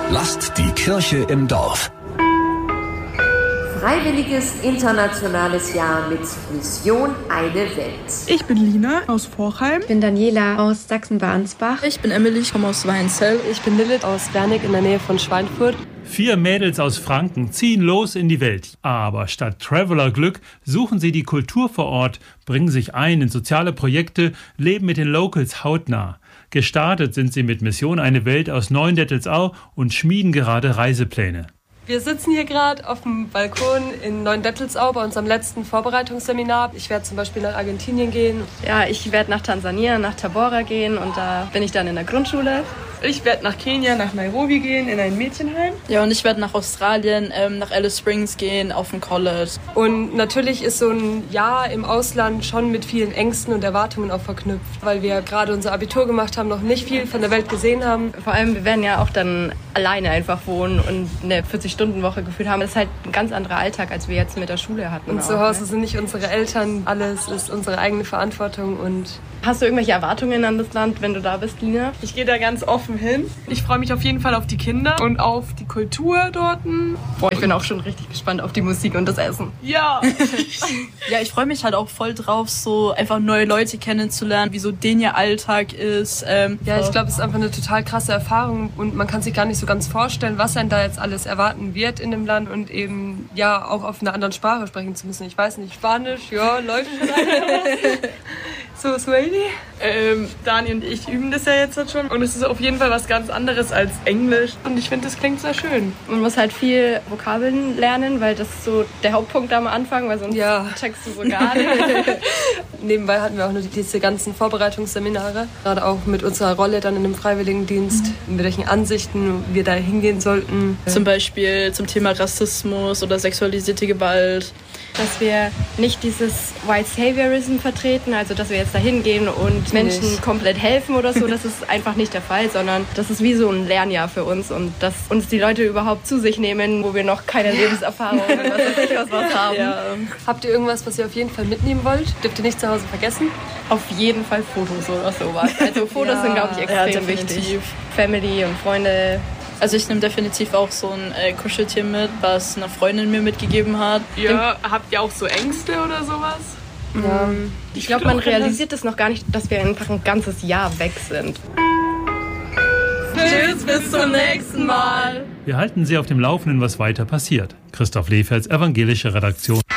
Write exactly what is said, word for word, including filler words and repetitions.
Lasst die Kirche im Dorf. Freiwilliges internationales Jahr mit Mission Eine Welt. Ich bin Lina aus Vorheim. Ich bin Daniela aus Sachsen-Bahnsbach. Ich bin Emily, ich komme aus Weinzell. Ich bin Lilith aus Wernig in der Nähe von Schweinfurt. Vier Mädels aus Franken ziehen los in die Welt. Aber statt Traveler-Glück suchen sie die Kultur vor Ort, bringen sich ein in soziale Projekte, leben mit den Locals hautnah. Gestartet sind sie mit Mission Eine Welt aus Neuendettelsau und schmieden gerade Reisepläne. Wir sitzen hier gerade auf dem Balkon in Neuendettelsau bei unserem letzten Vorbereitungsseminar. Ich werde zum Beispiel nach Argentinien gehen. Ja, ich werde nach Tansania, nach Tabora gehen und da bin ich dann in der Grundschule. Ich werde nach Kenia, nach Nairobi gehen, in ein Mädchenheim. Ja, und ich werde nach Australien, ähm, nach Alice Springs gehen, auf ein College. Und natürlich ist so ein Jahr im Ausland schon mit vielen Ängsten und Erwartungen auch verknüpft, weil wir gerade unser Abitur gemacht haben, noch nicht viel von der Welt gesehen haben. Vor allem, wir werden ja auch dann alleine einfach wohnen und eine vierzig-Stunden-Woche gefühlt haben. Das ist halt ein ganz anderer Alltag, als wir jetzt mit der Schule hatten. Und zu Hause sind nicht unsere Eltern, alles ist unsere eigene Verantwortung. Und hast du irgendwelche Erwartungen an das Land, wenn du da bist, Lina? Ich gehe da ganz offen hin. Ich freue mich auf jeden Fall auf die Kinder und auf die Kultur dort. Boah, ich bin auch schon richtig gespannt auf die Musik und das Essen. Ja! Ja, ich freue mich halt auch voll drauf, so einfach neue Leute kennenzulernen, wie so denen ihr Alltag ist. Ähm, ja, ich glaube, es ist einfach eine total krasse Erfahrung und man kann sich gar nicht so ganz vorstellen, was einen da jetzt alles erwarten wird in dem Land und eben ja auch auf einer anderen Sprache sprechen zu müssen. Ich weiß nicht, Spanisch, ja, läuft schon. So, Swahili? Ähm, Dani und ich üben das ja jetzt schon und es ist auf jeden Fall was ganz anderes als Englisch und ich finde, das klingt sehr schön. Man muss halt viel Vokabeln lernen, weil das ist so der Hauptpunkt am Anfang, weil sonst ja. checkst du so gar nicht. Nebenbei hatten wir auch nur diese ganzen Vorbereitungsseminare, gerade auch mit unserer Rolle dann in dem Freiwilligendienst, mhm. mit welchen Ansichten wir da hingehen sollten. Zum Beispiel zum Thema Rassismus oder sexualisierte Gewalt. Dass wir nicht dieses White Saviorism vertreten, also dass wir jetzt da hingehen und Menschen nicht komplett helfen oder so, das ist einfach nicht der Fall, sondern das ist wie so ein Lernjahr für uns und dass uns die Leute überhaupt zu sich nehmen, wo wir noch keine Lebenserfahrung oder was weiß ich was, was haben. Ja. Habt ihr irgendwas, was ihr auf jeden Fall mitnehmen wollt? Dürft ihr nicht zu Hause vergessen? Auf jeden Fall Fotos oder sowas. Also Fotos ja. sind, glaube ich, extrem ja, wichtig. Family und Freunde. Also ich nehme definitiv auch so ein äh, Kuscheltier mit, was eine Freundin mir mitgegeben hat. Ja, habt ihr auch so Ängste oder sowas? Ja. Ich glaube, man realisiert es noch gar nicht, dass wir einfach ein ganzes Jahr weg sind. Tschüss, bis zum nächsten Mal. Wir halten Sie auf dem Laufenden, was weiter passiert. Christoph Leferts, evangelische Redaktion.